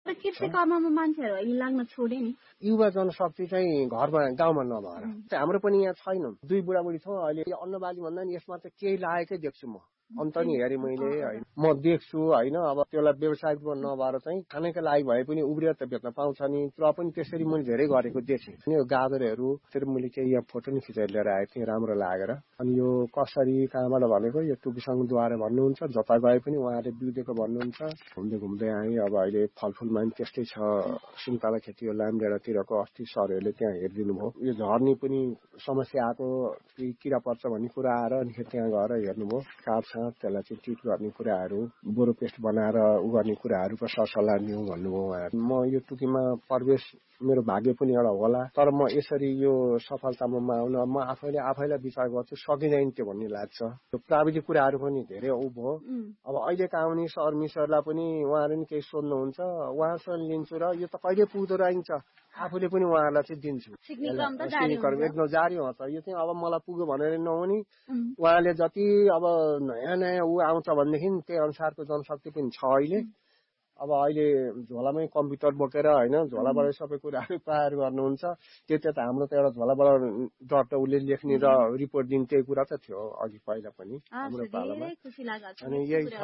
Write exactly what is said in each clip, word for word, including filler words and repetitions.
कृषि कर्ममा मान्छेहरू अहिले लाग्न छोडे नि। युवा जनशक्ति चाहिँ घरमा गाउँमा नभएर हाम्रो पनि यहाँ छैनौँ। दुई बुढाबुढी छौँ अहिले। अन्नबाली भन्दा नि यसमा चाहिँ केही लागेकै देख्छु म। अन्त नि हेरेँ मैले होइन म देख्छु होइन। अब त्यसलाई व्यवसायिक नभएर चाहिँ खानेको लागि भए पनि उब्रिएर त बेच्न पाउँछ नि। तर पनि त्यसरी मैले धेरै गरेको देखेँ। अनि यो गाजरहरू त्यसरी मैले चाहिँ यहाँ फोटो नि खिचेर लिएर आएको थिएँ राम्रो लागेर। अनि यो कसरी कहाँबाट भनेको यो टुकीसँगद्वारा भन्नुहुन्छ। जता गए पनि उहाँले बिउदेको भन्नुहुन्छ। घुम्दै घुम्दै आएँ। अब अहिले फलफुलमा पनि त्यस्तै छ। सुन्तला खेती हो लामडेँडातिरको अस्ति सरहरूले त्यहाँ हेरिदिनु भयो। यो झर्नी पनि समस्या आएको किरा पर्छ भन्ने कुरा आएर अनि त्यहाँ गएर हेर्नुभयो। काट्छ त्यसलाई चाहिँ ट्रिट गर्ने कुराहरू बोरो पेस्ट बनाएर उ गर्ने कुराहरूको सरसल्लाह दिउँ भन्नुभयो उहाँहरू। म यो टुकीमा प्रवेश मेरो भाग्य पनि एउटा होला। तर म यसरी यो सफलतामा आउन म आफैले आफैलाई विचार गर्छु सकिँदैन त्यो भन्ने लाग्छ। यो प्राविधिक कुराहरू पनि धेरै उ भयो। अब अहिलेका आउने सर मिसहरूलाई पनि उहाँहरूले नि केही सोध्नुहुन्छ उहाँसँग लिन्छु र यो त कहिले पुग्दो रहन्छ आफूले पनि उहाँहरूलाई चाहिँ दिन्छु। एकदम जारी हुन्छ। यो चाहिँ अब मलाई पुग्यो भनेर नहुने उहाँले जति अब नयाँ नयाँ ऊ आउँछ भनेदेखि त्यही अनुसारको जनशक्ति पनि छ अहिले। अब अहिले झोलामै कम्प्युटर बोकेर होइन झोलाबाट सबै कुराहरू तयार गर्नुहुन्छ। त्यो त हाम्रो त एउटा झोलाबाट डट उसले लेख्ने र रिपोर्ट दिने त्यही कुरा त थियो अघि पहिला पनि हाम्रो पालामा। अनि यही छ।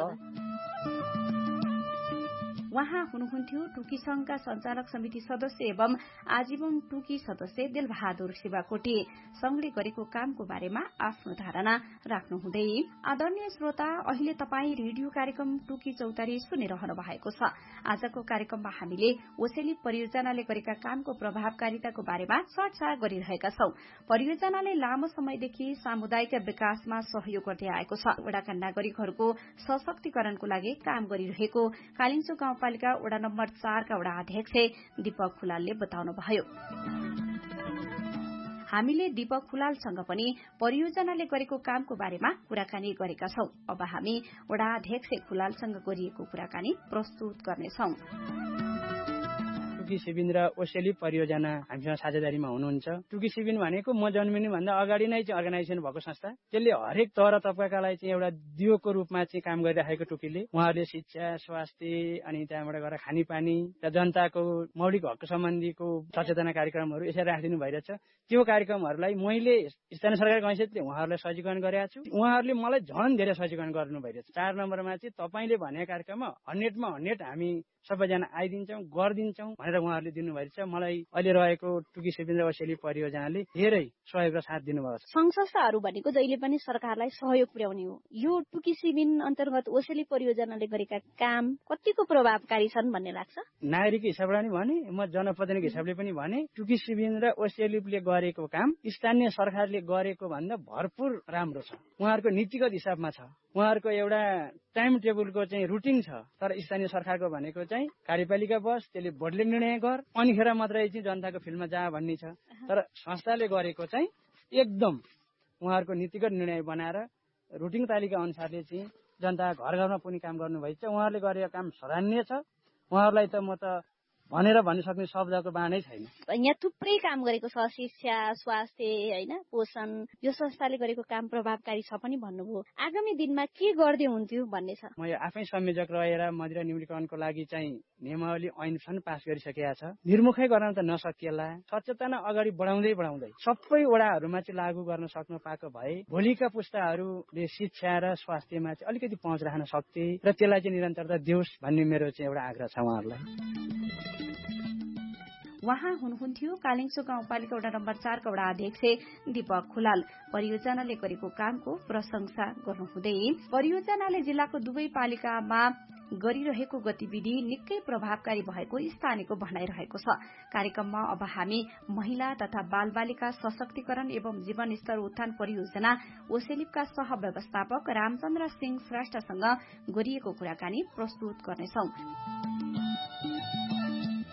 उहाँ हुनुहुन्थ्यो टुकी संघका संचालक समिति सदस्य एवं आजीवन टुकी सदस्य दिलबहादुर शिवाकोटी। संघले गरेको कामको बारेमा आफ्नो धारणा राख्नुहुँदै आदरणीय श्रोता अहिले तपाई रेडियो कार्यक्रम टुकी चौतारी सुनिरहनु भएको छ। आजको कार्यक्रममा हामीले ओसेली परियोजनाले गरेका कामको प्रभावकारिताको बारेमा चर्चा गरिरहेका छौं। परियोजनाले लामो समयदेखि सामुदायिक विकासमा सहयोग गर्दै आएको छ। वडाका नागरिकहरूको सशक्तिकरणको लागि काम गरिरहेको कालिन्चो गाउँपालिका वडा नम्बर चारका वडा अध्यक्ष दीपक खुलालले बताउनुभयो। हामीले दीपक खुलालसँग पनि परियोजनाले गरेको कामको बारेमा कुराकानी गरेका छौं। अब हामी वडा अध्यक्ष खुलालसँग गरिएको कुराकानी प्रस्तुत गर्नेछौं। टुकी सिबिन र ओसेली परियोजना हामीसँग साझेदारीमा हुनुहुन्छ। टुकी सिबिन भनेको म जन्मिनु भन्दा अगाडि नै चाहिँ अर्गनाइजेसन भएको संस्था। त्यसले हरेक तहर तबकालाई चाहिँ एउटा दियोको रूपमा चाहिँ काम गरिरहेको टुकीले उहाँहरूले शिक्षा स्वास्थ्य अनि त्यहाँबाट गएर खानेपानी र जनताको मौलिक हक सम्बन्धीको सचेतना कार्यक्रमहरू यसरी राखिदिनु भइरहेछ। त्यो कार्यक्रमहरूलाई मैले स्थानीय सरकारको हैसियतले उहाँहरूलाई सजीकरण गरेका छु। उहाँहरूले मलाई झन् धेरै सजीकरण गर्नु भइरहेछ। चार नम्बरमा चाहिँ तपाईँले भनेको कार्यक्रममा हन्ड्रेडमा हन्ड्रेड हामी सबैजना आइदिन्छौँ गरिदिन्छौँ भनेर उहाँहरूले दिनुभएको छ। मलाई अहिले रहेको टुकी सिबिन र ओसेली परियोजनाले धेरै सहयोग र साथ दिनुभएको छ। संघ संस्थाहरू भनेको जहिले पनि सरकारलाई सहयोग पुर्याउने हो। यो टुकी सिबिन अन्तर्गत ओसेली परियोजनाले गरेका काम कतिको प्रभावकारी छन् भन्ने लाग्छ? नागरिक हिसाबले पनि भने म जनप्रतिनिधि हिसाबले पनि भने टुकी सिबिन र ओसेलीले गरेको काम स्थानीय सरकारले गरेको भन्दा भरपूर राम्रो छ। उहाँहरूको नीतिगत हिसाबमा छ। उहाँहरूको एउटा टाइम टेबलको चाहिँ रुटिन छ। तर स्थानीय सरकारको भनेको चाहिँ कार्यपालिका बस त्यसले बोर्डले निर्णय गर अनिखेर मात्रै चाहिँ जनताको फिल्डमा जा भन्ने छ। तर संस्थाले गरेको चाहिँ एकदम उहाँहरूको नीतिगत निर्णय बनाएर रुटिन तालिका अनुसारले चाहिँ जनता घर घरमा पनि काम गर्नुभएको छ। उहाँहरूले गरेको काम सराहनीय छ। उहाँहरूलाई त म त भनेर भन्न सक्ने शब्दको बाणै छैन। यहाँ थुप्रै काम गरेको छ। शिक्षा स्वास्थ्य होइन पोषण यो संस्थाले गरेको काम प्रभावकारी छ पनि भन्नुभयो। आगामी दिनमा के गर्दै हुन्थ्यो भन्ने छ? म आफै संयोजक रहेर मदिरा न्यूनीकरणको लागि चाहिँ नियमावली ऐन पनि पास गरिसकेका छ। निर्मुखै गर्न त नसकिएला। सचेतना अगाडि बढाउँदै बढाउँदै सबै वडाहरूमा चाहिँ लागू गर्न सक्नु पाएको भए भोलिका पुस्ताहरूले शिक्षा र स्वास्थ्यमा चाहिँ अलिकति पहुँच राख्न सक्थे र त्यसलाई चाहिँ निरन्तरता देओस् भन्ने मेरो चाहिँ एउटा आग्रह छ उहाँहरूलाई। उहाँ हुनुहुन्थ्यो कालिन्चो गाउँपालिका वडा नम्बर चारका वडा अध्यक्ष दीपक खुलाल। परियोजनाले गरेको कामको प्रशंसा गर्नुहुँदै परियोजनाले जिल्लाको दुवै पालिकामा गरिरहेको गतिविधि निकै प्रभावकारी भएको स्थानीयको भनाइरहेको छ। कार्यक्रममा अब हामी महिला तथा बाल बालिका सशक्तिकरण एवं जीवन स्तर उत्थान परियोजना ओसेलिपका सह व्यवस्थापक रामचन्द्र सिंह श्रेष्ठसँग गरिएको कुराकानी प्रस्तुत गर्नेछौं। आज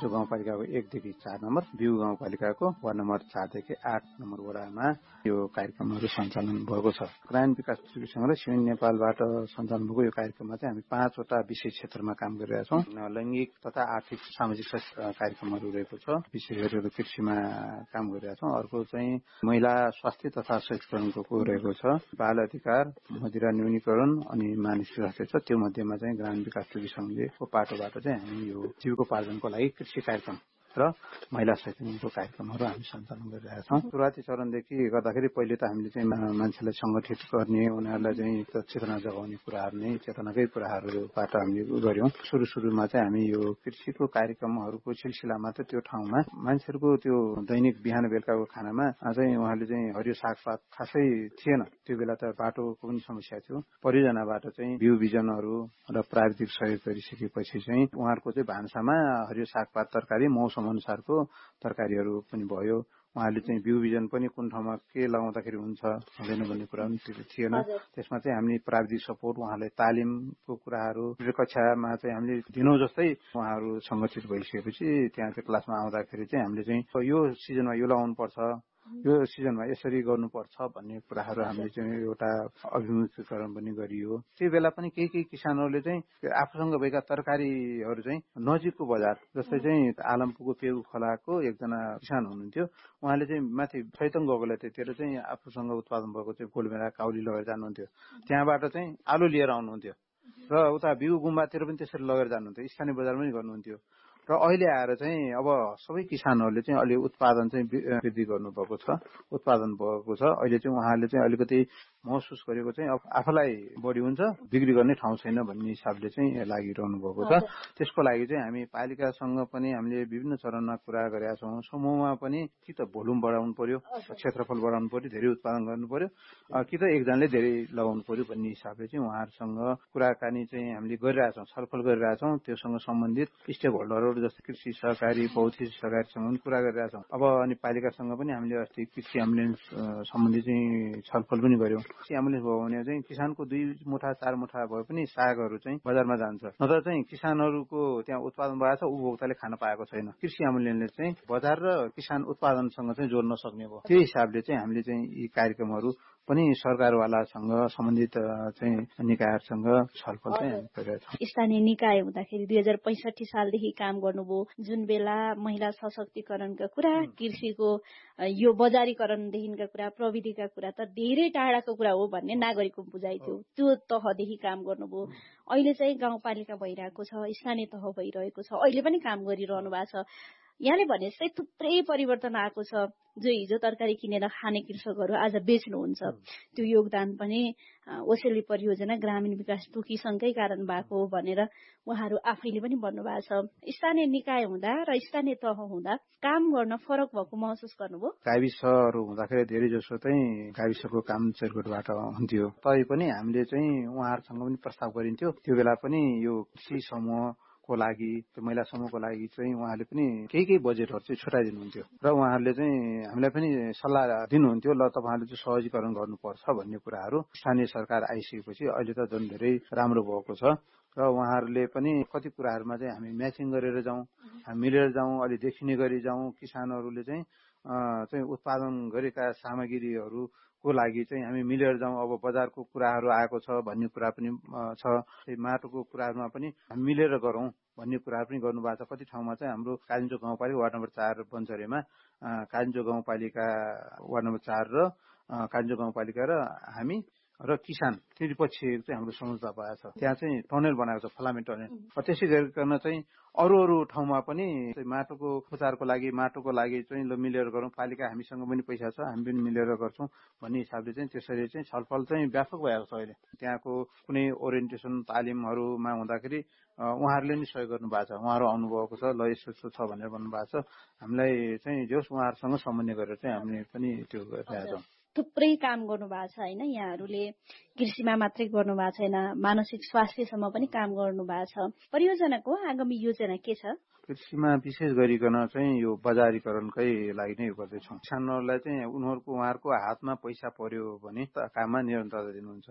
कान्छो गाउँपालिकाको एकदेखि चार नम्बर, बिउ गाउँपालिकाको वार्ड नम्बर चारदेखि आठ नम्बर वडामा यो कार्यक्रमहरू सञ्चालन भएको छ। ग्रामीण विकास सङ्घ र सिएन नेपालबाट सञ्चालन भएको यो कार्यक्रममा चाहिँ हामी पाँचवटा विशेष क्षेत्रमा काम गरिरहेका छौँ। लैङ्गिक तथा आर्थिक सामाजिक कार्यक्रमहरू रहेको छ, विशेष गरेर कृषिमा काम गरिरहेका छौँ। अर्को चाहिँ महिला स्वास्थ्य तथा सशक्तिकरणको रहेको छ, बाल अधिकार, मदिरा न्यूनीकरण अनि मानसिक स्वास्थ्य छ। त्यो मध्येमा चाहिँ ग्रामीण विकास सङ्घको पाटोबाट चाहिँ हामी यो जीविकोपार्जनको लागि कृषि कार्यक्रम र महिला सशक्तिकरणको कार्यक्रमहरू हामी सञ्चालन गरिरहेका छौँ। सुरुवाती चरणदेखि गर्दाखेरि पहिले त हामीले चाहिँ मान्छेलाई सङ्गठित गर्ने, उनीहरूलाई चाहिँ चेतना जगाउने कुराहरू नै चेतनाकै कुराहरूबाट हामीले गर्यौँ। सुरु सुरुमा चाहिँ हामी यो कृषिको कार्यक्रमहरूको सिलसिलामा त त्यो ठाउँमा मान्छेहरूको त्यो दैनिक बिहान बेलुकाको खानामा चाहिँ उहाँले चाहिँ हरियो सागपात खासै थिएन। त्यो बेला त बाटोको पनि समस्या थियो। परियोजनाबाट चाहिँ बिउ बिजनहरू र प्राविधिक सहयोग गरिसकेपछि चाहिँ उहाँहरूको चाहिँ भान्सामा हरियो सागपात तरकारी मौसम अनुसारको तरकारीहरू पनि भयो। उहाँले चाहिँ बिउ बिजन पनि कुन ठाउँमा के लगाउँदाखेरि हुन्छ हुँदैन भन्ने कुरा पनि थिएन। त्यसमा चाहिँ हामीले प्राविधिक सपोर्ट, उहाँलाई तालिमको कुराहरू कक्षामा चाहिँ हामीले दिनौँ जस्तै उहाँहरू सङ्गठित भइसकेपछि त्यहाँ चाहिँ क्लासमा आउँदाखेरि चाहिँ हामीले चाहिँ यो सिजनमा यो लगाउनु पर्छ, यो सिजनमा यसरी गर्नुपर्छ भन्ने कुराहरू हामीले चाहिँ एउटा अभिमुखीकरण पनि गरियो। त्यो बेला पनि केही केही किसानहरूले चाहिँ आफूसँग भएका तरकारीहरू चाहिँ नजिकको बजार, जस्तै चाहिँ आलमपुरको पेगु खोलाको एकजना किसान हुनुहुन्थ्यो। उहाँले चाहिँ माथि छैतङ गएको त्यतिर चाहिँ आफूसँग उत्पादन भएको चाहिँ गोलमेरा काउली लगेर जानुहुन्थ्यो। त्यहाँबाट चाहिँ आलु लिएर आउनुहुन्थ्यो र उता बिउ गुम्बातिर पनि त्यसरी लगेर जानुहुन्थ्यो, स्थानीय बजार पनि गर्नुहुन्थ्यो। र अहिले आएर चाहिँ अब सबै किसानहरूले चाहिँ अलि उत्पादन चाहिँ वृद्धि गर्नुभएको छ, उत्पादन भएको छ। अहिले चाहिँ उहाँहरूले चाहिँ अलिकति महसुस गरेको चाहिँ अब आफूलाई बढी हुन्छ, बिक्री गर्ने ठाउँ छैन भन्ने हिसाबले चाहिँ लागिरहनु भएको छ। त्यसको लागि चाहिँ हामी पालिकासँग पनि हामीले विभिन्न चरणमा कुरा गरेका छौँ। समूहमा पनि कि त भोल्युम बढाउनु पर्यो, क्षेत्रफल बढाउनु पर्यो, धेरै उत्पादन गर्नु पर्यो, कि त एकजनाले धेरै लगाउनु पर्यो भन्ने हिसाबले चाहिँ उहाँहरूसँग कुराकानी चाहिँ हामीले गरिरहेछौँ, छलफल गरिरहेछौँ। त्योसँग सम्बन्धित स्टेक होल्डरहरू जस्तै कृषि सहकारी, भौतिक सहकारीसँग पनि कुरा गरिरहेछौँ। अब अनि पालिकासँग पनि हामीले अस्ति कृषि एम्बुलेन्स सम्बन्धी चाहिँ छलफल पनि गर्यौँ। कृषि एम्बुलेन्स भयो भने चाहिँ किसानको दुई मुठा चार मुठा भए पनि सागहरू चाहिँ बजारमा जान्छ, नत्र चाहिँ किसानहरूको त्यहाँ उत्पादन भएको छ, उपभोक्ताले खान पाएको छैन। कृषि एम्बुलेन्सले चाहिँ बजार र किसान उत्पादनसँग चाहिँ जोड्न सक्ने भयो। त्यो हिसाबले चाहिँ हामीले चाहिँ यी कार्यक्रमहरू पनि सरकारवालासँग सम्बन्धित चाहिँ निकायहरूसँग छलफल चाहिँ गरिरहेका छौँ। स्थानीय निकाय हुँदाखेरि दुई हजार पैँसठी सालदेखि काम गर्नुभयो, जुन बेला महिला सशक्तिकरणका कुरा, कृषिको यो बजारीकरणदेखिका कुरा, प्रविधिका कुरा त धेरै टाढाको कुरा हो भन्ने नागरिकको बुझाइ थियो। त्यो तहदेखि काम गर्नुभयो। अहिले चाहिँ गाउँपालिका भइरहेको छ, स्थानीय तह भइरहेको छ, अहिले पनि काम गरिरहनु भएको छ। यहाँले भने जस्तै थुप्रै परिवर्तन आएको छ। जो हिजो तरकारी किनेर खाने कृषकहरू आज बेच्नुहुन्छ। त्यो योगदान पनि ओसेली परियोजना ग्रामीण विकास टुकी सङ्घकै कारण भएको हो भनेर उहाँहरू आफैले पनि भन्नुभएको छ। स्थानीय निकाय हुँदा र स्थानीय तह हुँदा काम गर्न फरक भएको महसुस गर्नुभयो? गाविसहरू हुँदाखेरि धेरै जसो चाहिँ गाविसको काम चैरकोटबाट हुन्थ्यो। तै पनि हामीले चाहिँ उहाँहरूसँग पनि प्रस्ताव गरिन्थ्यो। त्यो बेला पनि यो कृषि समूह को लागि, त्यो महिला समूहको लागि चाहिँ उहाँले पनि केही केही बजेटहरू चाहिँ छुटाइदिनुहुन्थ्यो र उहाँहरूले चाहिँ हामीलाई पनि सल्लाह दिनुहुन्थ्यो, ल तपाईँहरूले चाहिँ सहजीकरण गर्नुपर्छ भन्ने कुराहरू। स्थानीय सरकार आइसकेपछि अहिले त झन् धेरै राम्रो भएको छ र उहाँहरूले पनि कति कुराहरूमा चाहिँ हामी म्याचिङ गरेर जाउँ, हामी मिलेर जाउँ, अलि देखिने गरी जाउँ। किसानहरूले चाहिँ चाहिँ उत्पादन गरेका सामग्रीहरू को लागि चाहिँ हामी मिलेर जाउँ। अब बजारको कुराहरू आएको छ भन्ने कुरा पनि छ, माटोको कुराहरूमा पनि हामी मिलेर गरौँ भन्ने कुराहरू पनि गर्नुभएको छ। कति ठाउँमा चाहिँ हाम्रो कालिम्पोङ गाउँपालिका वार्ड नम्बर चार बन्चरेमा कालिम्पोङ गाउँपालिका वार्ड नम्बर चार र कालिम्पोङ गाउँपालिका र हामी र किसान त्रिपक्षीय चाहिँ हाम्रो सम्झौता भएको छ। त्यहाँ चाहिँ टनेल बनाएको छ, फलामे टनेल। त्यसै गरिकन चाहिँ अरू अरू ठाउँमा पनि माटोको उपचारको लागि, माटोको लागि चाहिँ ल मिलेर गरौँ, पालिका हामीसँग पनि पैसा छ, हामी पनि मिलेर गर्छौँ भन्ने हिसाबले चाहिँ त्यसरी चाहिँ छलफल चाहिँ व्यापक भएको छ। अहिले त्यहाँको कुनै ओरिएन्टेसन तालिमहरूमा हुँदाखेरि उहाँहरूले नि सहयोग गर्नुभएको छ। उहाँहरू आउनुभएको छ, ल यस्तो यस्तो छ भनेर भन्नुभएको छ। हामीलाई चाहिँ जस उहाँहरूसँग समन्वय गरेर चाहिँ हामीले पनि त्यो गरिरहेका छौँ। थुप्रै काम गर्नुभएको छ होइन, यहाँहरूले कृषिमा मात्रै गर्नुभएको छैन, मानसिक स्वास्थ्यसम्म पनि काम गर्नुभएको छ। परियोजनाको आगामी योजना के छ? कृषिमा विशेष गरिकन चाहिँ यो बजारीकरणकै लागि नै गर्दैछौँ। किसानहरूलाई चाहिँ उनीहरूको उहाँहरूको हातमा पैसा पर्यो भने काममा निरन्तरता दिनुहुन्छ।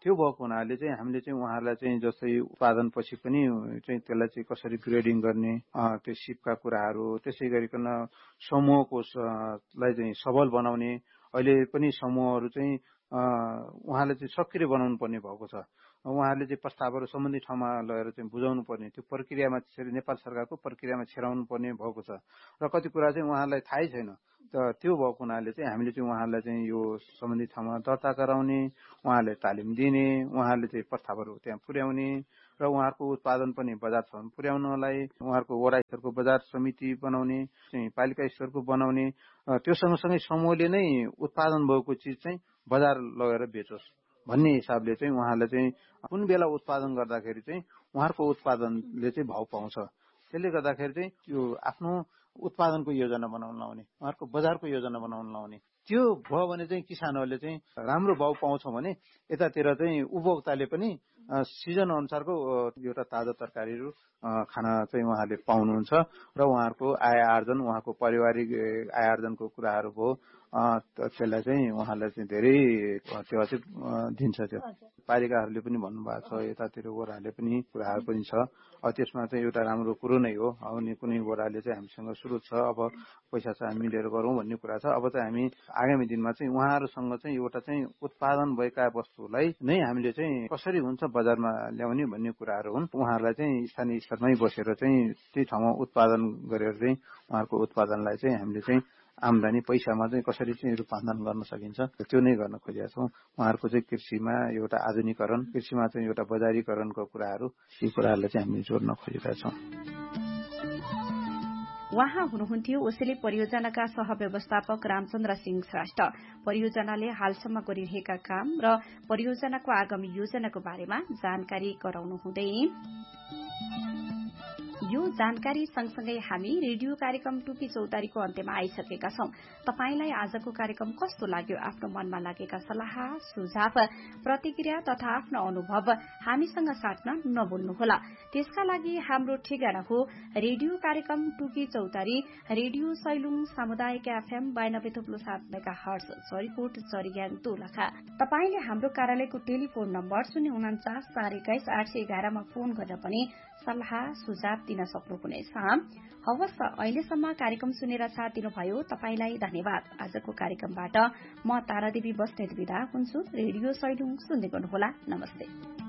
त्यो भएको हुनाले चाहिँ हामीले चाहिँ उहाँहरूलाई चाहिँ जस्तै उत्पादन पछि पनि चाहिँ त्यसलाई चाहिँ कसरी ग्रेडिङ गर्ने त्यो सिपका कुराहरू, त्यसै गरिकन समूहको लाई चाहिँ सबल बनाउने, अहिले पनि समूहहरू चाहिँ उहाँले चाहिँ सक्रिय बनाउनु पर्ने भएको छ। उहाँहरूले चाहिँ प्रस्तावहरू सम्बन्धित ठाउँमा लगेर चाहिँ बुझाउनु पर्ने, त्यो प्रक्रियामा नेपाल सरकारको प्रक्रियामा छिराउनु पर्ने भएको छ र कति कुरा चाहिँ उहाँहरूलाई थाहै छैन। त त्यो भएको हुनाले चाहिँ हामीले चाहिँ उहाँहरूलाई चाहिँ यो सम्बन्धित ठाउँमा दर्ता गराउने, उहाँहरूले तालिम दिने, उहाँहरूले चाहिँ प्रस्तावहरू त्यहाँ पुर्याउने र उहाँहरूको उत्पादन पनि बजारसम्म पुर्याउनलाई उहाँहरूको वडा स्तरको बजार समिति बनाउने, चाहिँ पालिका स्तरको बनाउने, त्यो सँगसँगै समूहले नै उत्पादन भएको चिज चाहिँ बजार लगेर बेचोस् भन्ने हिसाबले चाहिँ उहाँहरूले चाहिँ कुन बेला उत्पादन गर्दाखेरि चाहिँ उहाँहरूको उत्पादनले चाहिँ भाउ पाउँछ। त्यसले गर्दाखेरि चाहिँ यो आफ्नो उत्पादनको योजना बनाउन लाउने, उहाँहरूको बजारको योजना बनाउन लाउने, त्यो भयो भने चाहिँ किसानहरूले चाहिँ राम्रो भाउ पाउँछ भने यतातिर चाहिँ उपभोक्ताले पनि सिजन अनुसारको एउटा ताजा तरकारीहरू खान चाहिँ उहाँले पाउनुहुन्छ र उहाँहरूको आय आर्जन, उहाँको पारिवारिक आय आर्जनको कुराहरू भयो त्यसलाई चाहिँ उहाँलाई चाहिँ धेरै त्यो चाहिँ दिन्छ। त्यो पालिकाहरूले पनि भन्नुभएको छ, यतातिर वडाले पनि कुराहरू पनि छ। अब त्यसमा चाहिँ एउटा राम्रो कुरो नै हो। आउने कुनै वडाले चाहिँ हामीसँग सुरु छ, अब पैसा चाहिँ हामी मिलेर गरौँ भन्ने कुरा छ। अब चाहिँ हामी आगामी दिनमा चाहिँ उहाँहरूसँग चाहिँ एउटा चाहिँ उत्पादन भएका वस्तुलाई नै हामीले चाहिँ कसरी हुन्छ बजारमा ल्याउने भन्ने कुराहरू हुन्। उहाँहरूलाई चाहिँ स्थानीय स्तरमै बसेर चाहिँ त्यही ठाउँमा उत्पादन गरेर चाहिँ उहाँहरूको उत्पादनलाई चाहिँ हामीले चाहिँ आम्दानी पैसामा चाहिँ कसरी चाहिँ रूपान्तरण गर्न सकिन्छ त्यो नै गर्न खोजेका छौँ। उहाँहरूको चाहिँ कृषिमा एउटा आधुनिकरण, कृषिमा चाहिँ एउटा बजारीकरणको कुराहरू, यी कुराहरूलाई चाहिँ हामीले जोड्न खोजेका छौँ। उहाँ हुनुहुन्थ्यो ओसेले परियोजनाका सहव्यवस्थापक रामचन्द्र सिंह श्रेष्ठ। परियोजनाले हालसम्म गरिरहेका काम र परियोजनाको आगामी योजनाको बारेमा जानकारी गराउनु हुँदै यो जानकारी सँगसँगै हामी रेडियो कार्यक्रम टुकी चौतारीको अन्त्यमा आइसकेका छौं। तपाईंलाई आजको कार्यक्रम कस्तो लाग्यो? आफ्नो मनमा लागेका सल्लाह, सुझाव, प्रतिक्रिया तथा आफ्नो अनुभव हामीसँग साट्न नभुल्नुहोला। त्यसका लागि हाम्रो ठेगाना हो रेडियो कार्यक्रम टुकी चौतारी, रेडियो सैलुङ सामुदायिक एफएम बानब्बे थुप्लो सात मेगा हर्ज, चरीकोट, चरीग्याङ, दोलखा। तपाईंले हाम्रो कार्यालयको टेलिफोन नम्बर शून्य उन्चास चार एक्काइस आठ सय एघारमा फोन गरेर पनि सल्लाह सुझाव दिन सक्नुहुनेछ। हवस्, अहिलेसम्म कार्यक्रम सुनेर साथ दिनुभयो तपाईंलाई धन्यवाद। आजको कार्यक्रमबाट म तारादेवी बस्नेत बिदा हुन्छु। रेडियो सैलुङ सुन्दै गर्नुहोला। नमस्ते।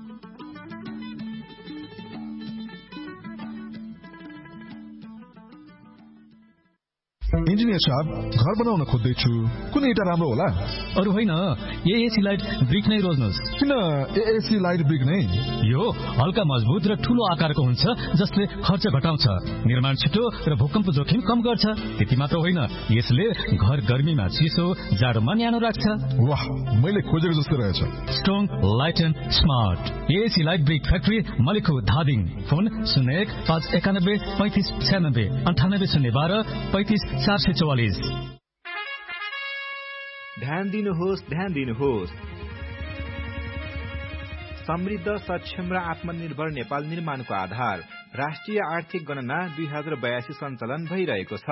इन्जिनियर साहब, घर बनाउन खोज्दैछु, कुन इँटा राम्रो होला? अरू होइन, एएसी लाइट ब्रिक नै रोज्नुहोस्। किन एएसी लाइट ब्रिक नै? यो हल्का मजबुत र ठूलो आकारको हुन्छ, जसले खर्च घटाउँछ, निर्माण छिटो र भूकम्प जोखिम कम गर्छ। त्यति मात्र होइन, यसले घर गर्मीमा चिसो, जाडोमा न्यानो राख्छ। वाह, मैले खोजेको जस्तो रहेछ। Strong, light and smart. AAC light brick factory, मलिखु, Dhading. Phone शून्य एक पाँच एकानब्बे पैंतिस छ्यानब्बे अन्ठानब्बे शून्य बाह्र पैंतिस चार सय चौवालिस। ध्यान दिनुहोस्, ध्यान दिनुहोस्। समृद्ध, सक्षम र आत्मनिर्भर नेपाल निर्माणको आधार राष्ट्रिय आर्थिक गणना दुई हजार बयासी सञ्चालन भइरहेको छ।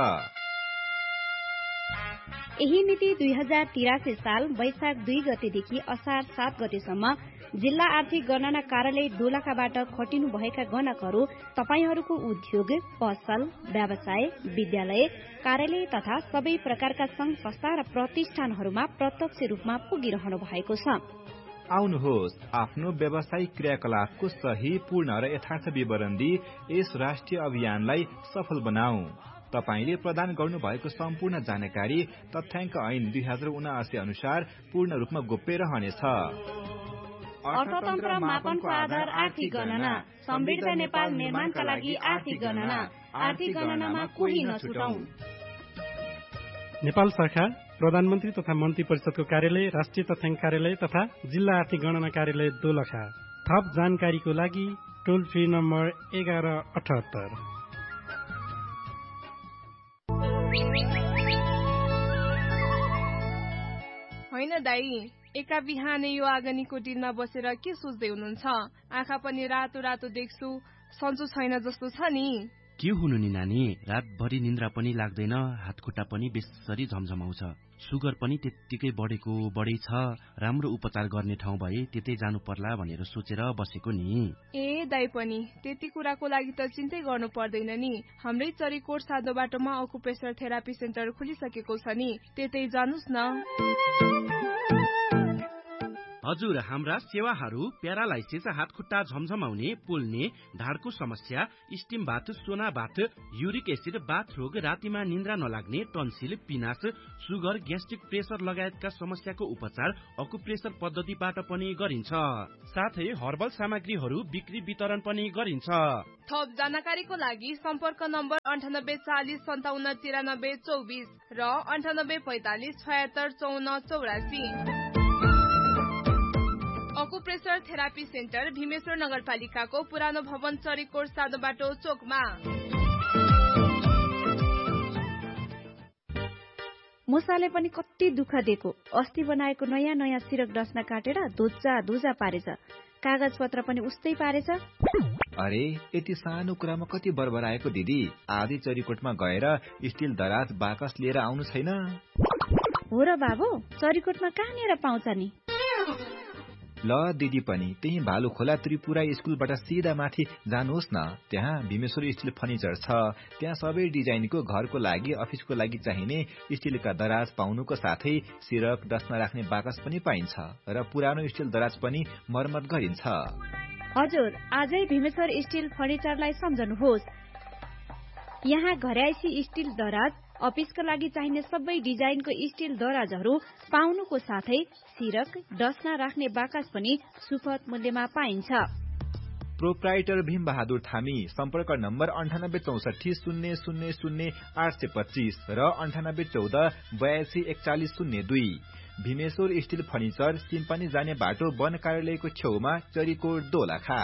यही मिति दुई हजार तिरासी साल वैशाख दुई गतेदेखि असार सात गतेसम्म जिल्ला आर्थिक गणना कार्यालय दोलखाबाट खटिनु भएका गणकहरू तपाईहरूको उद्योग, पसल, व्यवसाय, विद्यालय, कार्यालय तथा सबै प्रकारका संघ संस्था र प्रतिष्ठानहरूमा प्रत्यक्ष रूपमा पुगिरहनु भएको छ। आउनुहोस्, आफ्नो व्यावसायिक क्रियाकलापको सही, पूर्ण र यथार्थ विवरण दिई यस राष्ट्रिय अभियानलाई सफल बनाऊ। तपाईले प्रदान गर्नुभएको सम्पूर्ण जानकारी तथ्याङ्क ऐन दुई हजार उनासी अनुसार पूर्ण रूपमा गोप्य रहनेछ। अर्थतन्त्र मापनको आधार आर्थिक गणना, समृद्ध नेपाल निर्माणका लागि आर्थिक गणना, आर्थिक गणनामा कोही नछुटौं। नेपाल सरकार, प्रधानमन्त्री तथा मन्त्री परिषदको कार्यालय, राष्ट्रिय तथ्याङ्क कार्यालय तथा जिल्ला आर्थिक गणना कार्यालय दोलखा। थप जानकारीको लागि टोल फ्री नम्बर एघार अठहत्तर। होइन दाई, एका बिहानै यो आगनीको डिलमा बसेर के सोच्दै हुनुहुन्छ? आँखा पनि रातो रातो देख्छु, सन्चो छैन जस्तो छ नि। के हुनु नि नानी, रातभरि निन्द्रा पनि लाग्दैन, हातखुट्टा पनि बेसरी झमझमाउँछ, सुगर पनि त्यत्तिकै बढेको बढै छ, राम्रो उपचार गर्ने ठाउँ भए त्यतै जानु पर्ला भनेर सोचेर बसेको नि। ए दाइ पनि त्यति कुराको लागि त चिन्तै गर्नु पर्दैन नि, हाम्रै चरीकोट सादो बाटोमा अकुपेसर थेरापी सेन्टर खुलिसकेको छ नि, त्यतै जानुस् न। हजुर, हाम्रा सेवाहरू प्यारालाइसिस, हातखुट्टा झमझमाउने, पोल्ने, ढाडको समस्या, स्टिम बाथ, सोना बाथ, युरिक एसिड, बाथ रोग, रातिमा निन्द्रा नलाग्ने, टन्सिल, पिनास, सुगर, ग्यास्ट्रिक, प्रेसर लगायतका समस्याको उपचार अकुप्रेसर पद्धतिबाट पनि गरिन्छ। साथै हर्बल सामग्रीहरू बिक्री वितरण पनि गरिन्छ। थप जानकारीको लागि सम्पर्क नम्बर अन्ठानब्बे चालिस सन्ताउन्न तिरानब्बे चौबिस र अन्ठानब्बे पैतालिस छयत्तर चौन्न चौरासी। अकुप्रेसर थेरापी सेन्टर भीमेश्वर नगरपालिकाको पुरानो भवन चरीकोट सादो बाटो चोकमा। मुसाले पनि कति दुःख दिएको, अस्ति बनाएको नयाँ नयाँ सिरक डस्ना काटेर धुच्चा धुजा पारेछ, कागज पत्र पनि उस्तै पारेछ। अरे यति सानो कुरामा कति बरबराएको दिदी, आधी चरीकोटमा गएर स्टिल दराज बाकस लिएर आउनु छैन? हो र बाबु, चरीकोटमा कहाँनिर पाउँछ नि? ल दिदी पनि त्यही भालु खोला त्रिपुरा स्कुलबाट सिधा माथि जानुहोस् न, त्यहाँ भीमेश्वर स्टिल फर्निचर छ। त्यहाँ सबै डिजाइनको घरको लागि, अफिसको लागि चाहिने स्टिलका दराज पाउनुको साथै सिरक डस्ना राख्ने बाकस पनि पाइन्छ र पुरानो स्टिल दराज पनि मर्मत गरिन्छ। हजुर, आजै भीमेश्वर स्टिल फर्निचरलाई सम्झनुहोस्। यहाँ घरायसी स्टिल दराज, अफिसको लागि चाहिने सबै डिजाइनको स्टिल दराजहरू पाउनुको साथै सिरक डस्ना राख्ने बाकस पनि सुपथ मूल्यमा पाइन्छ। प्रोप्राइटर भीम बहादुर थामी, सम्पर्क नम्बर अन्ठानब्बे चौसठी शून्य शून्य शून्य आठ सय पच्चीस र अन्ठानब्बे चौध बयासी एकचालिस शून्य दुई। भीमेश्वर स्टिल फर्निचर, सिम्पानी जाने बाटो, वन कार्यालयको छेउमा, चरीकोट दोलखा।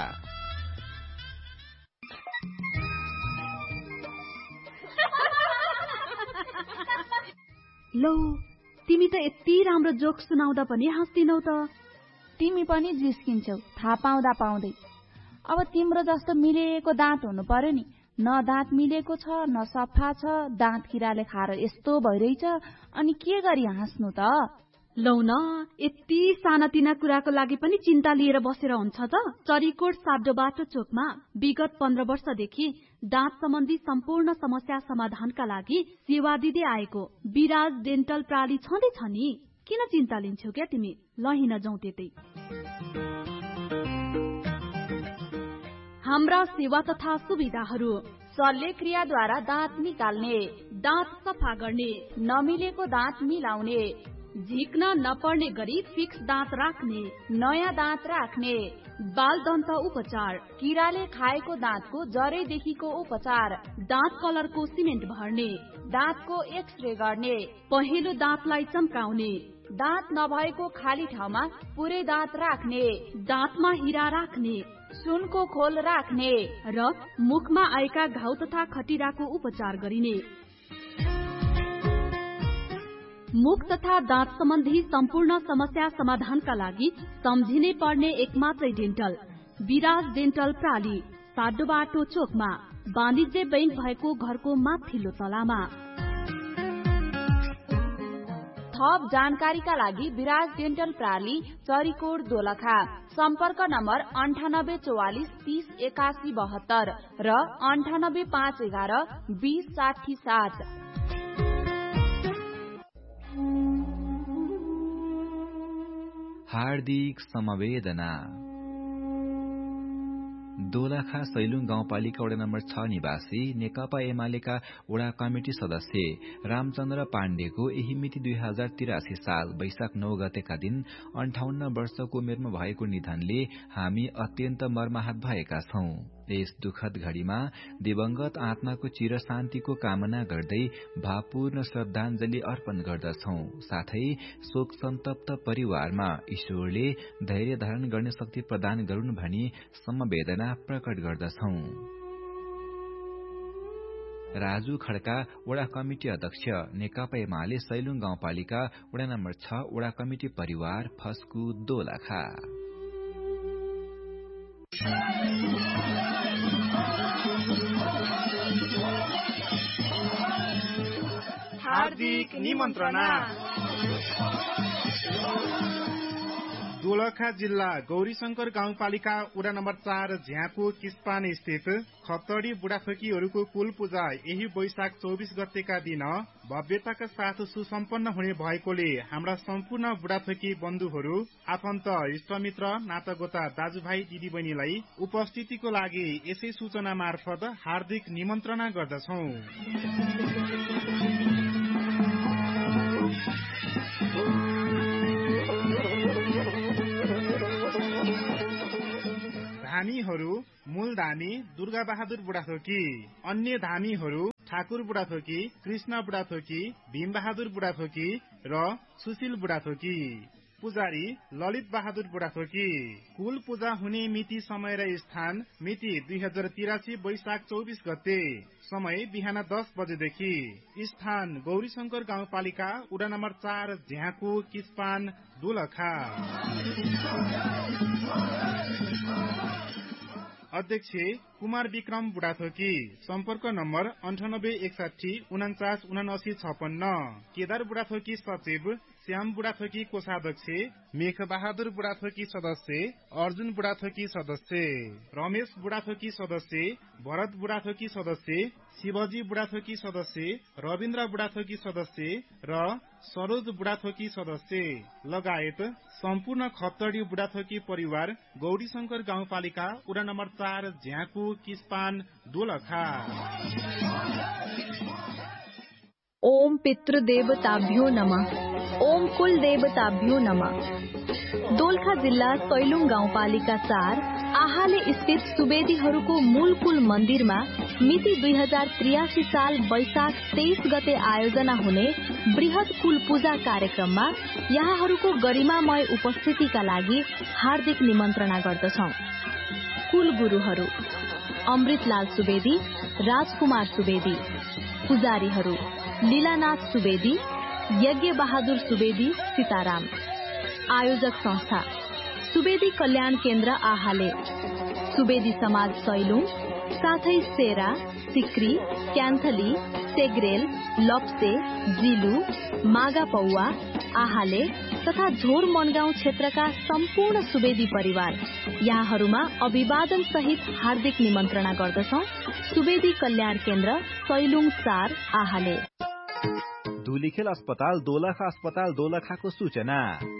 लौ, तिमी त यति राम्रो जोक सुनाउँदा पनि हाँस्दिनौ त। तिमी पनि जिस्किन्छौ थाहा पाउँदा पाउँदै। अब तिम्रो जस्तो मिलेको दाँत हुनु पर्यो नि, न दाँत मिलेको छ न सफा छ, दाँत किराले खाएर यस्तो भइरहेछ, अनि के गरी हाँस्नु त? लौ न, यति सानातिना कुराको लागि पनि चिन्ता लिएर बसेर हुन्छ त? चरीकोट साब्डो बाटो चोकमा विगत पन्ध्र वर्षदेखि दाँत सम्बन्धी सम्पूर्ण समस्या समाधानका लागि सेवा दिँदै आएको विराज डेन्टल प्राली छँदैछ नि। किन चिन्ता लिन्छौ क्या तिमी? ल हिँड जाउँ त्यतै। हाम्रा सेवा तथा सुविधाहरू: शल्यक्रियाद्वारा दाँत निकाल्ने, दाँत सफा गर्ने, नमिलेको दाँत मिलाउने, झिक्न नपर्ने गरी फिक्स दाँत राख्ने, नयाँ दाँत राख्ने, बाल दन्त उपचार, किराले खाएको दाँतको जरैदेखिको उपचार, दाँत कलरको सिमेन्ट भर्ने, दाँतको एक्सरे गर्ने, पहेँलो दाँतलाई चम्काउने, दाँत नभएको खाली ठाउँमा पुरै दाँत राख्ने, दाँतमा हिरा राख्ने, सुनको खोल राख्ने र मुखमा आएका घाउ तथा खटिराको उपचार गरिने। मुख तथा दाँत सम्बन्धी सम्पूर्ण समस्या समाधानका लागि सम्झिनै पर्ने एकमात्रै डेन्टल विराज डेन्टल प्राली, साडो बाटो चोकमा, वाणिज्य बैंक भएको घरको माथिल्लो तलामा। थप जानकारीका लागि विराज डेन्टल प्राली, चरीकोट दोलखा। सम्पर्क नम्बर अन्ठानब्बे चौवालिस तीस एकासी बहत्तर र अन्ठानब्बे पाँच एघार बीस साठी सात। हार्दिक समवेदना। दोलखा सैलुङ गाउँपालिका वडा नम्बर छ निवासी नेकपा एमालेका वडा कमिटी सदस्य रामचन्द्र पाण्डेको यही मिति दुई हजार तिरासी साल वैशाख नौ गतेका दिन अन्ठाउन्न वर्षको उमेरमा भएको निधनले हामी अत्यन्त मर्माहत भएका छौं। यस दुखद घड़ीमा दिवंगत आत्माको चिर शान्तिको कामना गर्दै भावपूर्ण श्रद्धाञ्जली अर्पण गर्दछौं। साथै शोक सन्तप्त परिवारमा ईश्वरले धैर्य धारण गर्ने शक्ति प्रदान गरून् भनी समवेदना प्रकट गर्दछौं। राजु खड्का, वडा कमिटी अध्यक्ष, नेकपा एमाले सैलुङ गाउँपालिका वडा नम्बर छ, वडा कमिटी परिवार, फस्कु, दोलखा। हार्दिक निमन्त्रणा। दोलखा जिल्ला गौरीशंकर गाउँपालिका वडा नम्बर चार झ्याकु किस्पान स्थित खप्तडी बुढाथोकीहरूको कुल पूजा यही वैशाख चौबिस गतेका दिन भव्यताका साथ सुसम्पन्न हुने भएकोले हाम्रा सम्पूर्ण बुढाथोकी बन्धुहरू, आफन्त, इष्टमित्र, नातागोता, दाजुभाइ, दिदीबहिनीलाई उपस्थितिको लागि यसै सूचना मार्फत हार्दिक निमन्त्रणा गर्दछौं। धामीहरू मूल धामी दुर्गा बहादुर बुढाथोकी, अन्य धामीहरू ठाकुर बुढाथोकी, कृष्ण बुढाथोकी, भीम बहादुर बुढाथोकी र सुशील बुढाथोकी। पुजारी ललित बहादुर बुढाथोकी। कुल पूजा हुने मिति, समय र स्थान मिति दुई हजार तिरासी वैशाख चौबिस गते, समय बिहान दस बजेदेखि, स्थान गौरीशंकर गाउँपालिका वडा नम्बर चार झ्याकु किस्पान दोलखा। अध्यक्ष कुमार विक्रम बुढाथोकी। सम्पर्क नम्बर अन्ठानब्बे एकसाठी उनाचास उनासी छपन्न। केदार बुढाथोकी सचिव, श्याम बुढाथोकी कोषाध्यक्ष, मेघ बहादुर बुढाथोकी सदस्य, अर्जुन बुढाथोकी सदस्य, रमेश बुढाथोकी सदस्य, भरत बुढाथोकी सदस्य, शिवजी बुढाथोकी सदस्य, रविन्द्र बुढाथोकी सदस्य र सरोज बुढाथोकी सदस्य लगायत सम्पूर्ण खप्तडी बुढाथोकी परिवार गौरीशंकर गाउँपालिका वडा नम्बर चार झ्याकु किस्पान दोलखा। ओम पितृदेवताभ्यो नमः। ओम कुल देवताभ्यो नमः। दोलखा जिल्ला सैलुङ गाउँपालिका चार आहाले स्थित सुवेदीहरूको मूल कुल मन्दिरमा मिति दुई हजार त्रियासी साल वैशाख तेइस गते आयोजना हुने वृहत कुल पूजा कार्यक्रममा यहाँहरूको गरिमामय उपस्थितिका लागि हार्दिक निमन्त्रणा गर्दछौ। कुल गुरुहरू अमृतलाल सुवेदी, राजकुमार सुवेदी। पुजारीहरू लीलानाथ सुवेदी, यज्ञ बहादुर सुवेदी, सीताराम। आयोजक संस्था सुवेदी कल्याण केन्द्र आहाले, सुवेदी समाज सैलुङ, साथै सेरा, सिक्री, क्यान्थली, सेग्रेल, लप्से, जिलु, मागा पौवा, आहाले तथा झोर मनगाउँ क्षेत्रका सम्पूर्ण सुवेदी परिवार यहाँहरूमा अभिवादन सहित हार्दिक निमन्त्रणा गर्दछौ। सुवेदी कल्याण केन्द्र सैलुङ चार आहाले। धुलीखेल अस्पताल दोलखा अस्पताल दोलखाको सूचना।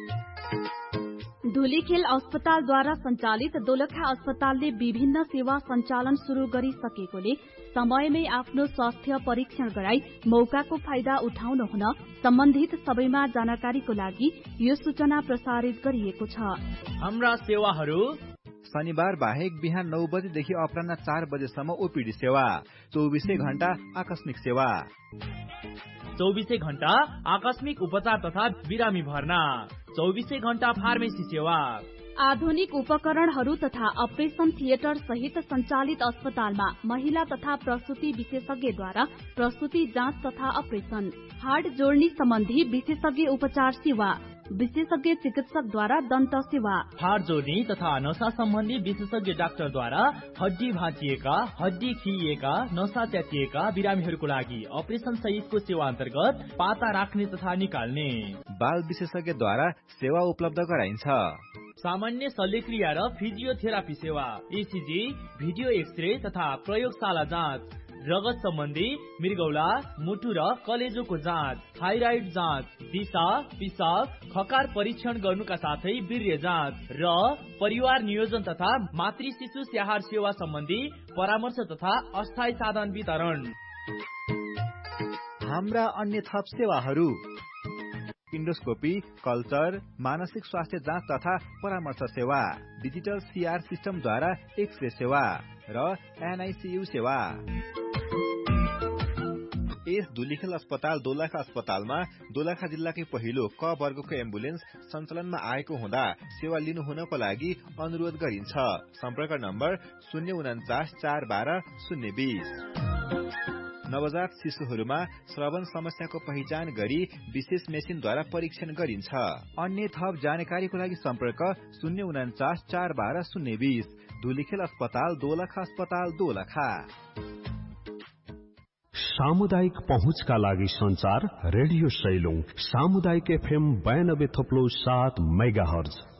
धुलीखेल अस्पतालद्वारा सञ्चालित दोलखा अस्पतालले विभिन्न सेवा सञ्चालन शुरू गरिसकेकोले समयमै आफ्नो स्वास्थ्य परीक्षण गराई मौकाको फाइदा उठाउन हुन सम्बन्धित सबैमा जानकारीको लागि यो सूचना प्रसारित गरिएको छ। हाम्रा सेवाहरू शनिबार बाहेक बिहान नौ बजेदेखि अपराह्न चार बजेसम्म ओपीडी सेवा, चौबिसै घण्टा आकस्मिक सेवा, चौबिसै घण्टा आकस्मिक उपचार तथा बिरामी भर्ना, चौबिसै घण्टा फार्मेसी सेवा। आधुनिक उपकरणहरू तथा अपरेशन थिएटर सहित सञ्चालित अस्पतालमा महिला तथा प्रसुति विशेषज्ञद्वारा प्रसुति जाँच तथा अपरेशन, हाड जोड्ने सम्बन्धी विशेषज्ञ उपचार सेवा, विशेषज्ञ चिकित्सकद्वारा दन्त सेवा, हाड जोड्ने तथा नसा सम्बन्धी विशेषज्ञ डाक्टरद्वारा हड्डी भाँचिएका, हड्डी खिइएका, नसा च्यातिएका बिरामीहरूको लागि अपरेशन सहितको सेवा अन्तर्गत पाता राख्ने तथा निकाल्ने, बाल विशेषज्ञद्वारा सेवा उपलब्ध गराइन्छ। सामान्य शल्यक्रिया र फिजियोथेरापी सेवा, इसिजी, भिडियो एक्सरे तथा प्रयोगशाला जाँच, रगत सम्बन्धी मृगौला, मुटु र कलेजोको जाँच, थाइराइड जाँच, दिशा, पिसाब, खकार परीक्षण गर्नुका साथै वीर्य जाँच र परिवार नियोजन तथा मातृ शिशु स्याहार सेवा सम्बन्धी परामर्श तथा अस्थायी साधन वितरण। हाम्रा अन्य थप सेवाहरू इन्डोस्कोपी, कल्चर, मानसिक स्वास्थ्य जाँच तथा परामर्श सेवा, डिजिटल सीआर सिस्टमद्वारा एक्सरे सेवा र एनआईसीयू सेवा। यस धुलीखेल अस्पताल दोलखा अस्पतालमा दोलखा जिल्लाकै पहिलो क वर्गको एम्बुलेन्स सञ्चालनमा आएको हुँदा सेवा लिनु हुनको लागि अनुरोध गरिन्छ। सम्पर्क नम्बर शून्य उन्चास चार बाह्र शून्य बीस। नवजात शिशुहरूमा श्रवण समस्याको पहिचान गरी विशेष मेसिनद्वारा परीक्षण गरिन्छ। अन्य थप जानकारीको लागि सम्पर्क शून्य उन्चास चार बाह्र शून्य बीस। धुलीखेल अस्पताल दोलखा अस्पताल दोलखा। सामुदायिक पहुँचका लागि संचार रेडियो सैलुङ सामुदायिक एफएम बयानब्बे थप्लो सात मेगा हर्ज।